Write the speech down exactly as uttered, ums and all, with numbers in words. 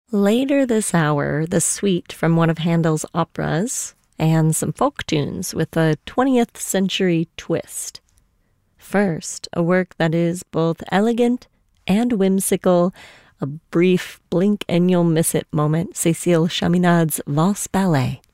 Later this hour, the suite from one of Handel's operas and some folk tunes with a twentieth century twist. First, a work that is both elegant and whimsical, a brief blink and you'll miss it moment, Cécile Chaminade's Valse Ballet.